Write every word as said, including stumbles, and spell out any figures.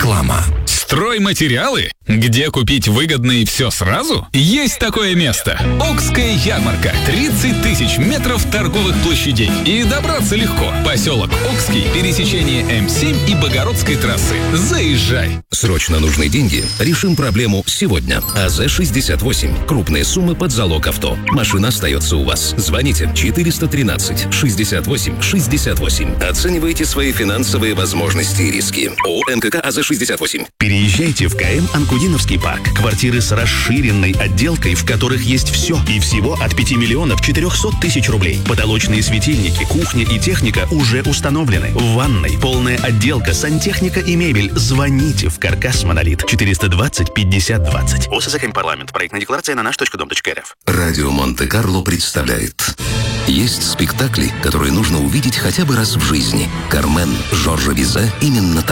Реклама. Стройматериалы? Где купить выгодно и все сразу? Есть такое место. Окская ярмарка. тридцать тысяч метров торговых площадей. И добраться легко. Поселок Окский, пересечение эм семь и Богородской трассы. Заезжай. Срочно нужны деньги? Решим проблему сегодня. АЗ шестьдесят восемь. Крупные суммы под залог авто. Машина остается у вас. Звоните четыреста тринадцать шестьдесят восемь шестьдесят восемь. Оценивайте свои финансовые возможности и риски. ООО МКК АЗ шестьдесят восемь. Переезжайте в КМ Анкудиновский парк. Квартиры с расширенной отделкой, в которых есть все. И всего от пяти миллионов четырехсот тысяч рублей. Потолочные светильники, кухня и техника уже установлены. В ванной полная отделка, сантехника и мебель. Звоните в Каркас Монолит. четыреста двадцать пятьдесят двадцать. ОСЗ Парламент. Проектная декларация на наш точка дом точка РФ. Радио Монте-Карло представляет. Есть спектакли, которые нужно увидеть хотя бы раз в жизни. «Кармен» Жоржа Бизе именно так.